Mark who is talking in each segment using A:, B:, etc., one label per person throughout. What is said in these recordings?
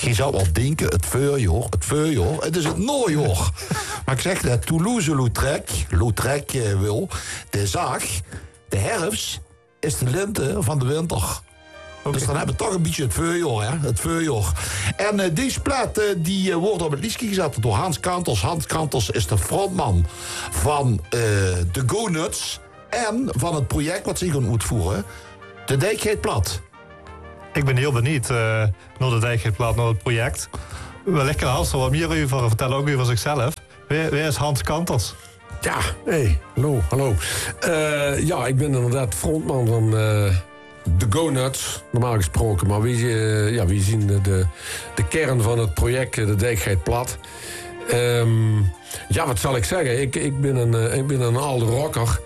A: Je zou wel denken, het voorjaar, het is het najaar. Maar ik zeg dat Toulouse-Lautrec wil, de zag, de herfst is de lente van de winter. Okay. Dus dan hebben we toch een beetje het voorjaar, hè? Het voorjaar. En deze plaat die wordt op het liedje gezet door Hans Kantels. Hans Kantels is de frontman van de Go Nuts en van het project wat ze gaan uitvoeren. De Dijk Gaat Plat.
B: Ik ben heel benieuwd naar de Dijk Gaat Plat, naar het project. Wellicht kan Hans er wat meer over vertellen, ook over zichzelf. Wie is Hans Kantels?
C: Ja, hallo. Ja, ik ben inderdaad frontman van de Go Nuts, normaal gesproken. Maar wie zien de kern van het project, de Dijk Gaat Plat. Ja, wat zal ik zeggen? Ik ben een oude rocker.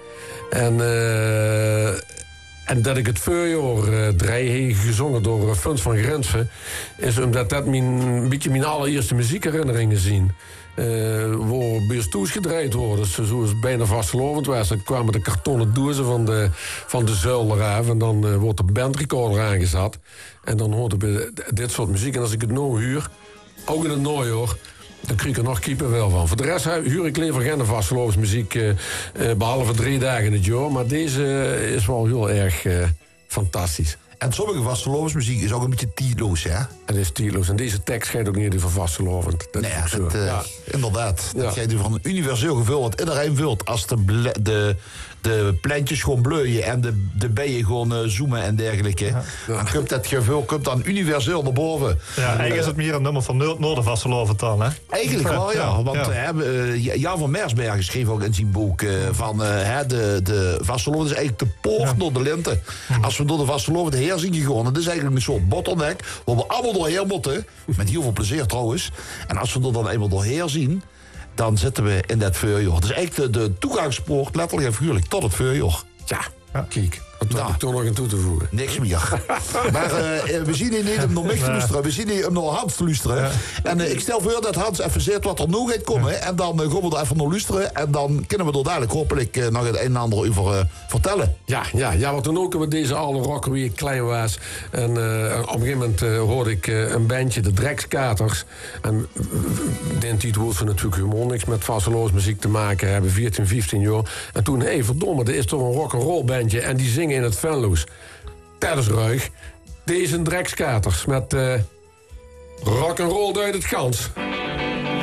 C: En dat ik het voorjaar draai gezongen door Funs van Grensen, is omdat dat een beetje mijn allereerste muziekherinneringen zien. Waar Beerstoes gedraaid worden. Dus zoals bijna vastgelovend was. Dan kwamen de kartonnen dozen van de zuil eraf. En dan wordt de bandrecorder aangezet. En dan hoort ik dit soort muziek. En als ik het nou huur, ook in het najaar, dan krijg ik er nog kippenvel van. Voor de rest huur ik liever geen vastgelovingsmuziek, behalve 3 dagen in het jaar. Maar deze is wel heel erg fantastisch.
A: En sommige vastelovensmuziek is ook een beetje tijdloos, hè?
C: Het is tijdloos. En deze tekst gaat ook niet over vastelovend.
A: Nee, inderdaad. Ja. Dat geeft u van een universeel gevoel wat iedereen wilt. Als de plantjes gewoon bleuien en de bijen gewoon zoomen en dergelijke. Ja. Dan komt dat gevoel dan universeel naar boven.
B: Ja, eigenlijk is het meer een nummer van Noordervastelovend dan, hè?
A: Eigenlijk wel, ja. Want Jan van Mersbergen schreef ook in zijn boek van de vastelovend is eigenlijk de poort door de lente. Als we door de vastelovend heer zien gegaan, dat is eigenlijk een soort bottleneck waar we allemaal doorheen moeten. Met heel veel plezier trouwens. En als we er dan eenmaal doorheen zien, dan zitten we in dat voorjaar. Het is eigenlijk de toegangspoort, letterlijk en figuurlijk, tot het voorjaar.
C: Ja, kijk. Wat heb ik toch nog aan toe te voegen?
A: Niks meer. Maar we zien hier niet om nog niks te luisteren. We zien hier om nog Hans te luisteren. Ja. En ik stel voor dat Hans even zegt wat er nog gaat komen. Ja. En dan gaan we er even naar luisteren. En dan kunnen we er dadelijk hopelijk nog het een en ander over vertellen.
C: Ja, wat dan ook met deze oude rocker wie ik klein was. En op een gegeven moment hoorde ik een bandje, de Drekskaters. En die tijd woord van natuurlijk helemaal niks met vastelovensmuziek te maken hebben. 14, 15 jaar. En toen, verdomme, er is toch een rock'n'roll bandje. En die zingen in het Venloos. Dat is ruig. Deze Drekskaters met rock'n'roll uit het Gans.